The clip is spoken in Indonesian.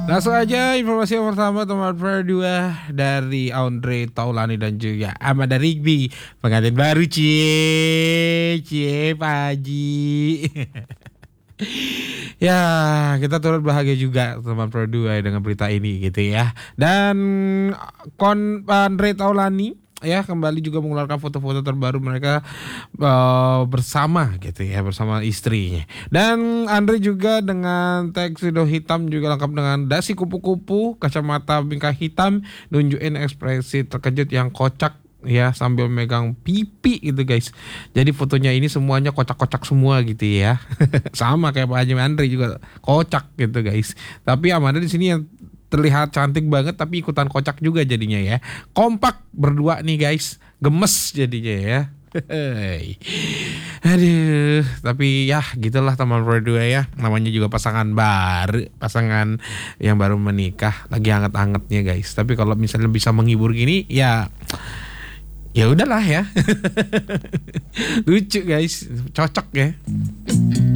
Langsung aja informasi yang pertama teman berdua dari Andre Taulani dan juga Amanda Rigby, pengantin baru cie Pak Haji. Ya, kita turut bahagia juga teman berdua dengan berita ini gitu ya. Dan Andre Taulani ya kembali juga mengeluarkan foto-foto terbaru mereka bersama gitu ya, bersama istrinya. Dan Andre juga dengan tuxedo hitam juga lengkap dengan dasi kupu-kupu, kacamata bingkai hitam, nunjukin ekspresi terkejut yang kocak ya sambil megang pipi gitu guys. Jadi fotonya ini semuanya kocak-kocak semua gitu ya. Sama kayak Pak Haji Andre juga kocak gitu guys. Tapi Amanda di sini yang terlihat cantik banget tapi ikutan kocak juga jadinya ya. Kompak berdua nih guys. Gemes jadinya ya. Aduh, tapi ya gitulah teman berdua ya. Namanya juga pasangan baru, pasangan yang baru menikah, lagi hangat-hangatnya guys. Tapi kalau misalnya bisa menghibur gini ya udahlah ya. Lucu guys, cocok ya.